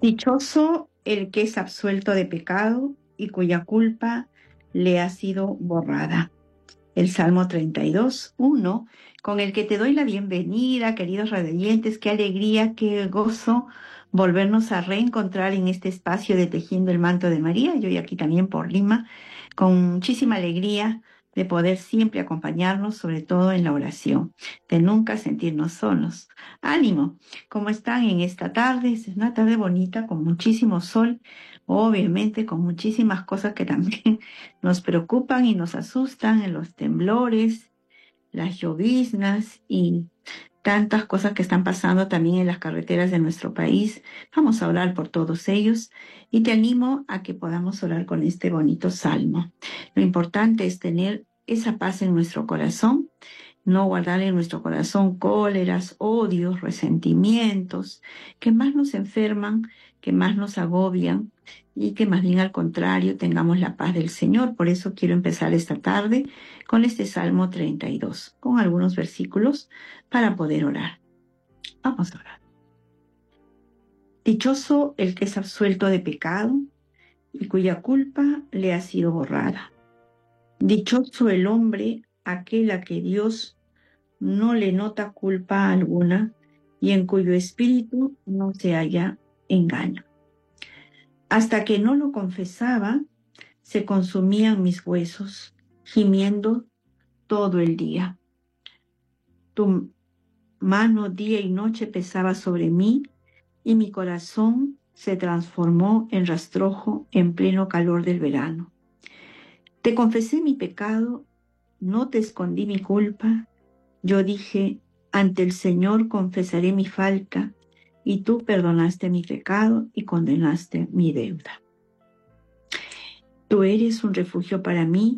Dichoso el que es absuelto de pecado y cuya culpa le ha sido borrada. El Salmo 32, 1, con el que te doy la bienvenida, queridos radioyentes. Qué alegría, qué gozo volvernos a reencontrar en este espacio de Tejiendo el Manto de María. Yo y aquí también por Lima, con muchísima alegría de poder siempre acompañarnos, sobre todo en la oración, de nunca sentirnos solos. Ánimo, ¿cómo están en esta tarde? Es una tarde bonita, con muchísimo sol, obviamente con muchísimas cosas que también nos preocupan y nos asustan, en los temblores, las lloviznas y tantas cosas que están pasando también en las carreteras de nuestro país. Vamos a orar por todos ellos y te animo a que podamos orar con este bonito salmo. Lo importante es tener esa paz en nuestro corazón, no guardar en nuestro corazón cóleras, odios, resentimientos, que más nos enferman, que más nos agobian y que más bien al contrario tengamos la paz del Señor. Por eso quiero empezar esta tarde con este Salmo 32, con algunos versículos para poder orar. Vamos a orar. Dichoso el que es absuelto de pecado y cuya culpa le ha sido borrada. Dichoso el hombre aquel a que Dios no le nota culpa alguna y en cuyo espíritu no se halla engaño. Hasta que no lo confesaba, se consumían mis huesos, gimiendo todo el día. Tu mano día y noche pesaba sobre mí y mi corazón se transformó en rastrojo en pleno calor del verano. Te confesé mi pecado, no te escondí mi culpa. Yo dije, ante el Señor confesaré mi falta, y tú perdonaste mi pecado y condenaste mi deuda. Tú eres un refugio para mí,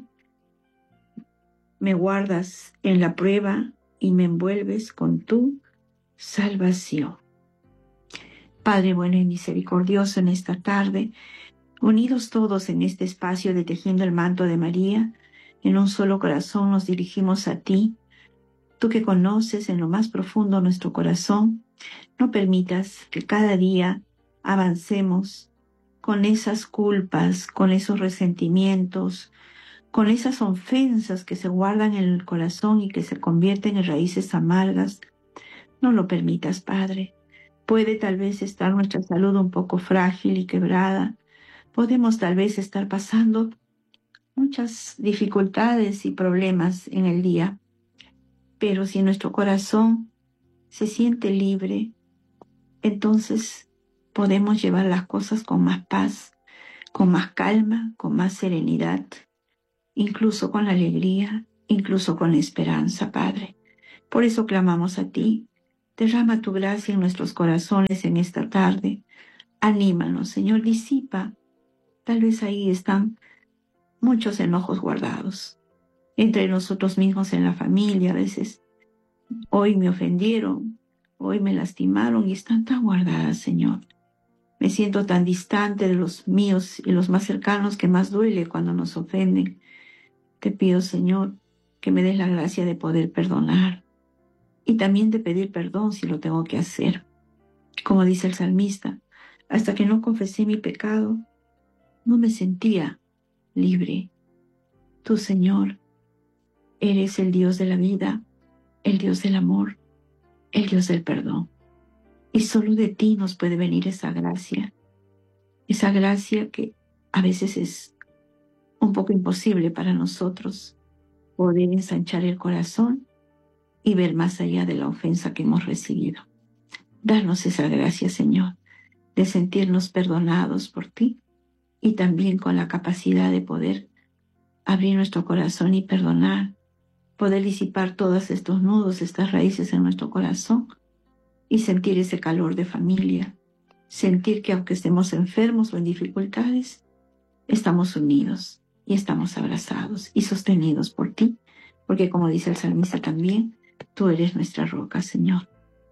me guardas en la prueba y me envuelves con tu salvación. Padre bueno y misericordioso, en esta tarde, unidos todos en este espacio de Tejiendo el Manto de María, en un solo corazón nos dirigimos a ti. Tú que conoces en lo más profundo nuestro corazón, no permitas que cada día avancemos con esas culpas, con esos resentimientos, con esas ofensas que se guardan en el corazón y que se convierten en raíces amargas. No lo permitas, Padre. Puede tal vez estar nuestra salud un poco frágil y quebrada. Podemos tal vez estar pasando muchas dificultades y problemas en el día. Pero si nuestro corazón se siente libre, entonces podemos llevar las cosas con más paz, con más calma, con más serenidad, incluso con la alegría, incluso con la esperanza, Padre. Por eso clamamos a ti. Derrama tu gracia en nuestros corazones en esta tarde. Anímanos, Señor, disipa. Tal vez ahí están muchos enojos guardados. Entre nosotros mismos en la familia, a veces hoy me ofendieron, hoy me lastimaron y están tan guardadas, Señor. Me siento tan distante de los míos y los más cercanos que más duele cuando nos ofenden. Te pido, Señor, que me des la gracia de poder perdonar y también de pedir perdón si lo tengo que hacer. Como dice el salmista, hasta que no confesé mi pecado, no me sentía libre. Tú, Señor, eres el Dios de la vida, el Dios del amor, el Dios del perdón. Y solo de ti nos puede venir esa gracia que a veces es un poco imposible para nosotros poder ensanchar el corazón y ver más allá de la ofensa que hemos recibido. Danos esa gracia, Señor, de sentirnos perdonados por ti y también con la capacidad de poder abrir nuestro corazón y perdonar, poder disipar todos estos nudos, estas raíces en nuestro corazón y sentir ese calor de familia, sentir que aunque estemos enfermos o en dificultades, estamos unidos y estamos abrazados y sostenidos por ti, porque como dice el salmista también, tú eres nuestra roca, Señor.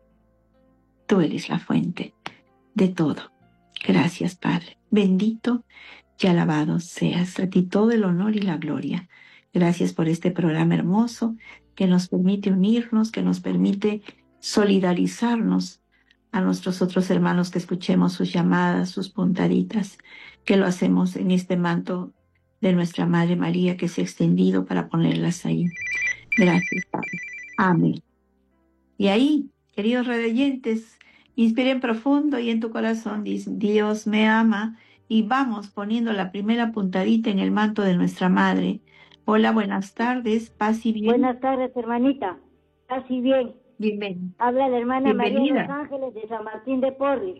Tú eres la fuente de todo. Gracias, Padre. Bendito y alabado seas. A ti todo el honor y la gloria. Gracias por este programa hermoso que nos permite unirnos, que nos permite solidarizarnos a nuestros otros hermanos que escuchemos sus llamadas, sus puntaditas, que lo hacemos en este manto de nuestra Madre María que se ha extendido para ponerlas ahí. Gracias, Padre. Amén. Y ahí, queridos redoyentes, inspiren profundo y en tu corazón, Dios me ama, y vamos poniendo la primera puntadita en el manto de nuestra Madre. Hola, buenas tardes, paz y bien. Buenas tardes, hermanita. Paz y bien. Bienvenida. Habla la hermana María de Bienvenida. Los Ángeles de San Martín de Porres.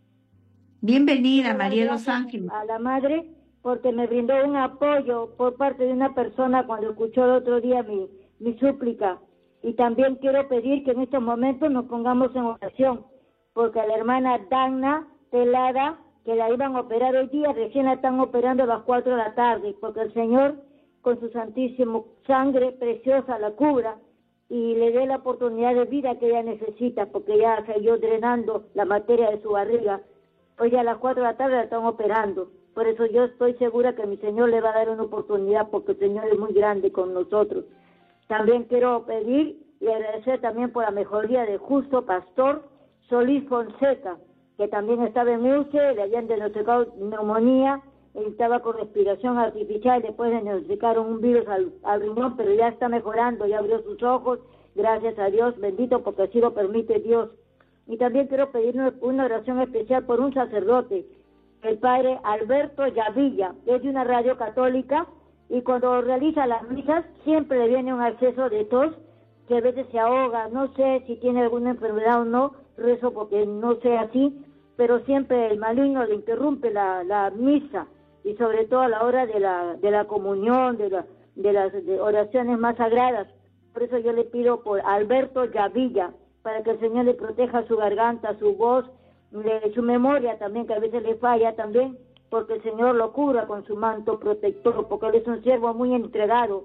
Bienvenida, Quiero dar María de Los gracias Ángeles. a la Madre porque me brindó un apoyo por parte de una persona cuando escuchó el otro día mi súplica. Y también quiero pedir que en estos momentos nos pongamos en oración, porque a la hermana Dagna Telada, que la iban a operar hoy día, recién la están operando a las 4 de la tarde, porque el Señor con su santísimo sangre preciosa la cubra y le dé la oportunidad de vida que ella necesita, porque ya salió drenando la materia de su barriga. Hoy a las 4 de la tarde la están operando. Por eso yo estoy segura que mi Señor le va a dar una oportunidad, porque el Señor es muy grande con nosotros. También quiero pedir y agradecer también por la mejoría del justo pastor Solís Fonseca, que también estaba en UCE, le habían diagnosticado neumonía, estaba con respiración artificial, después le diagnosticaron un virus al riñón, pero ya está mejorando, ya abrió sus ojos, gracias a Dios, bendito porque así lo permite Dios. Y también quiero pedir una oración especial por un sacerdote, el padre Alberto Yavilla, que es de una radio católica, y cuando realiza las misas siempre le viene un acceso de tos, que a veces se ahoga, no sé si tiene alguna enfermedad o no, rezo porque no sé así, pero siempre el maligno le interrumpe la misa, y sobre todo a la hora de la comunión, de las oraciones más sagradas. Por eso yo le pido por Alberto Yavilla, para que el Señor le proteja su garganta, su voz, su memoria también, que a veces le falla también, porque el Señor lo cubra con su manto protector, porque él es un siervo muy entregado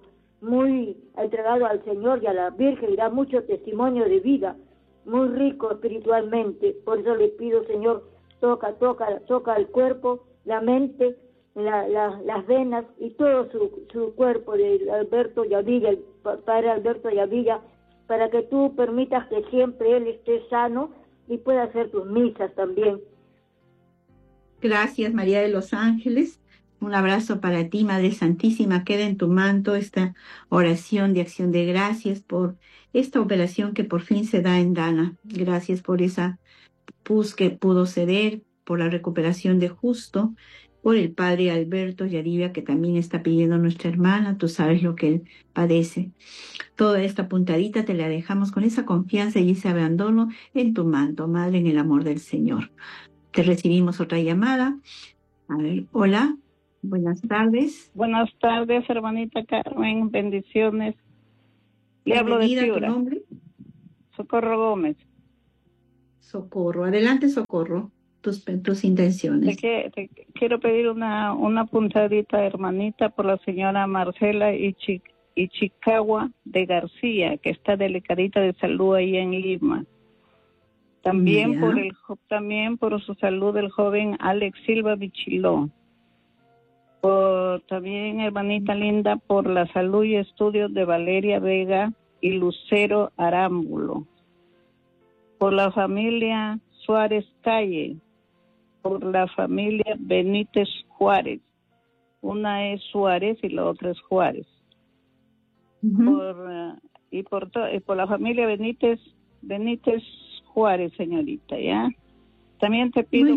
al Señor y a la Virgen, y da mucho testimonio de vida, muy rico espiritualmente. Por eso le pido, Señor, toca el cuerpo, la mente, las venas y todo su cuerpo de Alberto Yavilla, el padre Alberto Yavilla, para que tú permitas que siempre él esté sano y pueda hacer tus misas también. Gracias, María de Los Ángeles. Un abrazo para ti, Madre Santísima. Queda en tu manto esta oración de acción de gracias por esta operación que por fin se da en Dana. Gracias por esa pus que pudo ceder, por la recuperación de Justo, por el padre Alberto Yadivia, que también está pidiendo a nuestra hermana. Tú sabes lo que él padece. Toda esta puntadita te la dejamos con esa confianza y ese abandono en tu manto, Madre, en el amor del Señor. Te recibimos otra llamada. A ver, hola, buenas tardes. Buenas tardes, hermanita Carmen, bendiciones. Le hablo de Bienvenida, Piura. ¿tu nombre? Socorro Gómez. Socorro, adelante Socorro, tus intenciones. Te quiero pedir una puntadita, hermanita, por la señora Marcela Ichikawa de García, que está delicadita de salud ahí en Lima. También por su salud el joven Alex Silva Bichiló. También, hermanita linda, por la salud y estudios de Valeria Vega y Lucero Arámbulo. Por la familia Suárez Calle. Por la familia Benítez Juárez. Una es Suárez y la otra es Juárez. Por la familia Benítez Juárez, señorita, ¿ya? También te pido